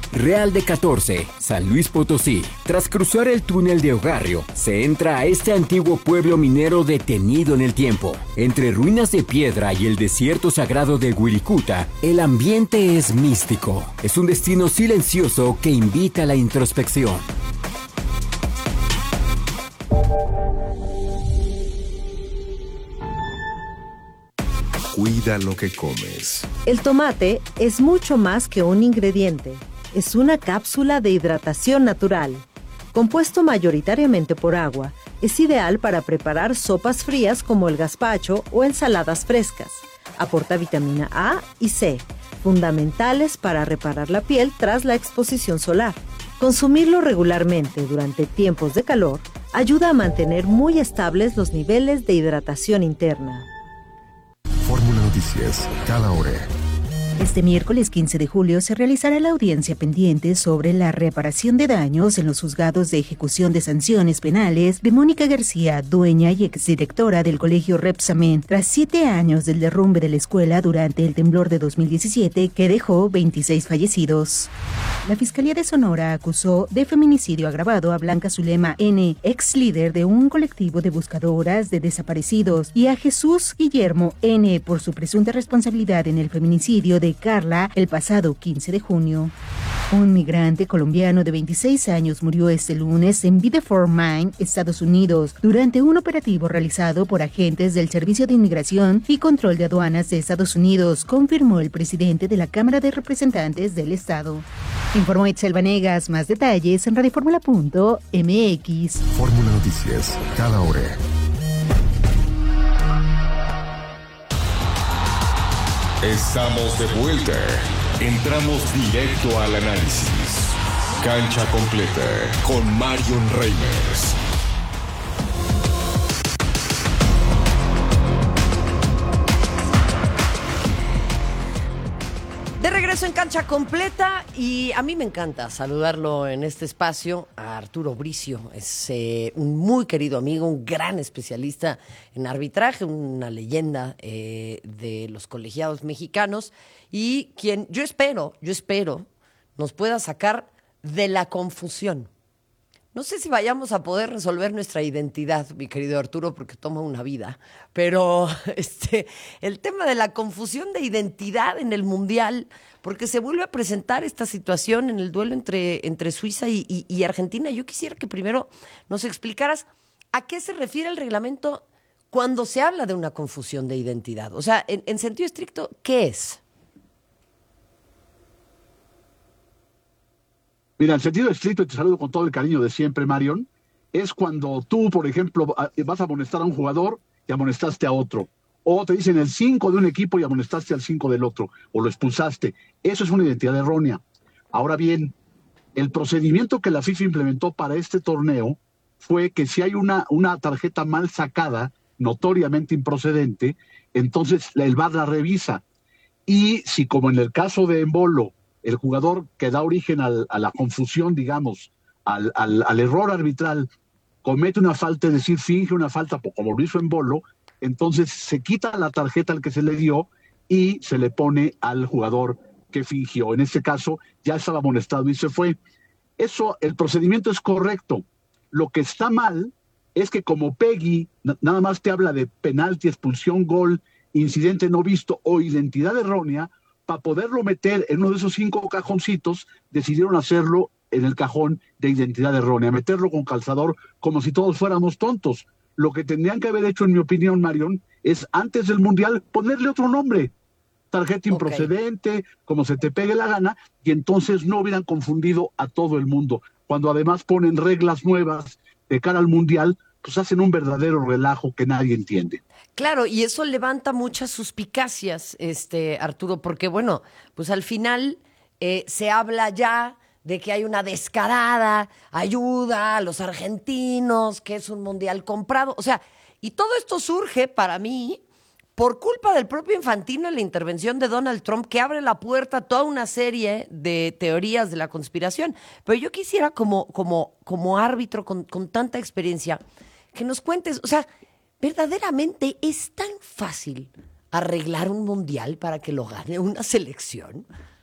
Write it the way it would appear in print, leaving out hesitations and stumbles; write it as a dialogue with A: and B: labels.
A: Real de 14, San Luis Potosí. Tras cruzar el túnel de Ogarrio, se entra a este antiguo pueblo minero detenido en el tiempo. Entre ruinas de piedra y el desierto sagrado de Wirikuta, el ambiente es místico. Es un destino silencioso que invita a la introspección.
B: Cuida lo que comes.
C: El tomate es mucho más que un ingrediente. Es una cápsula de hidratación natural. Compuesto mayoritariamente por agua, es ideal para preparar sopas frías como el gazpacho o ensaladas frescas. Aporta vitamina A y C, fundamentales para reparar la piel tras la exposición solar. Consumirlo regularmente durante tiempos de calor ayuda a mantener muy estables los niveles de hidratación interna.
B: Fórmula Noticias, cada hora.
D: Este miércoles 15 de julio se realizará la audiencia pendiente sobre la reparación de daños en los juzgados de ejecución de sanciones penales de Mónica García, dueña y exdirectora del colegio Repsamen, tras 7 años del derrumbe de la escuela durante el temblor de 2017 que dejó 26 fallecidos. La Fiscalía de Sonora acusó de feminicidio agravado a Blanca Zulema N., ex líder de un colectivo de buscadoras de desaparecidos, y a Jesús Guillermo N. por su presunta responsabilidad en el feminicidio de Carla el pasado 15 de junio. Un migrante colombiano de 26 años murió este lunes en Biddeford, Maine, Estados Unidos, durante un operativo realizado por agentes del Servicio de Inmigración y Control de Aduanas de Estados Unidos, confirmó el presidente de la Cámara de Representantes del Estado. Informó Itzel Vanegas. Más detalles en radioformula.mx.
B: Fórmula Noticias, cada hora. Estamos de vuelta. Entramos directo al análisis. Cancha completa con Marion Reimers.
E: De regreso en Cancha Completa, y a mí me encanta saludarlo en este espacio a Arturo Bricio. Es un muy querido amigo, un gran especialista en arbitraje, una leyenda de los colegiados mexicanos, y quien yo espero nos pueda sacar de la confusión. No sé si vayamos a poder resolver nuestra identidad, mi querido Arturo, porque toma una vida, pero el tema de la confusión de identidad en el Mundial, porque se vuelve a presentar esta situación en el duelo entre Suiza y Argentina. Yo quisiera que primero nos explicaras a qué se refiere el reglamento cuando se habla de una confusión de identidad. O sea, en sentido estricto, ¿qué es?
F: Mira, en sentido estricto, y te saludo con todo el cariño de siempre, Marion, es cuando tú, por ejemplo, vas a amonestar a un jugador y amonestaste a otro. O te dicen el 5 de un equipo y amonestaste al 5 del otro, o lo expulsaste. Eso es una identidad errónea. Ahora bien, el procedimiento que la FIFA implementó para este torneo fue que si hay una tarjeta mal sacada, notoriamente improcedente, entonces el VAR la revisa. Y si, como en el caso de Embolo, el jugador que da origen a la confusión, digamos, al error arbitral, comete una falta, es decir, finge una falta, como lo hizo Embolo, entonces se quita la tarjeta al que se le dio y se le pone al jugador que fingió. En este caso, ya estaba amonestado y se fue. Eso, el procedimiento es correcto. Lo que está mal es que como Peggy nada más te habla de penalti, expulsión, gol, incidente no visto o identidad errónea, para poderlo meter en uno de esos 5 cajoncitos, decidieron hacerlo en el cajón de identidad errónea, meterlo con calzador como si todos fuéramos tontos. Lo que tendrían que haber hecho, en mi opinión, Marion, es antes del Mundial ponerle otro nombre, tarjeta improcedente, como se te pegue la gana, y entonces no hubieran confundido a todo el mundo. Cuando además ponen reglas nuevas de cara al Mundial, pues hacen un verdadero relajo que nadie entiende.
E: Claro, y eso levanta muchas suspicacias, Arturo, porque bueno, pues al final se habla ya de que hay una descarada ayuda a los argentinos, que es un mundial comprado. O sea, y todo esto surge para mí por culpa del propio Infantino en la intervención de Donald Trump, que abre la puerta a toda una serie de teorías de la conspiración. Pero yo quisiera, como árbitro con tanta experiencia, que nos cuentes, o sea, ¿verdaderamente es tan fácil arreglar un mundial para que lo gane una selección?